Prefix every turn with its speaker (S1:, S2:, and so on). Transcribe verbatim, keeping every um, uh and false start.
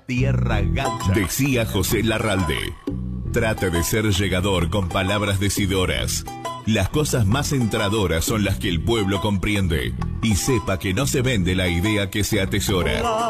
S1: tierra gaucha.
S2: Decía José Larralde: trate de ser llegador con palabras decidoras. Las cosas más entradoras son las que el pueblo comprende. Y sepa que no se vende la idea que se atesora.